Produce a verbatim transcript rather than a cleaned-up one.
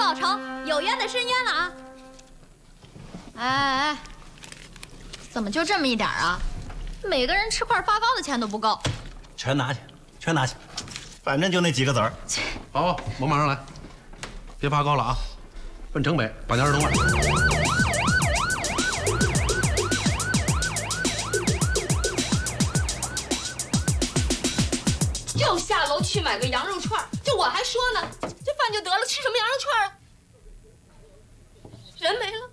老成，有冤的申冤了啊！哎哎哎，怎么就这么一点啊？每个人吃块发糕的钱都不够。 全拿去，全拿去，反正就那几个子儿。 好，我马上来。别发糕了啊，奔城北把那儿童味。 又下楼去买个羊肉串，这我还说呢，这饭就得了，吃什么羊肉串啊？人没了。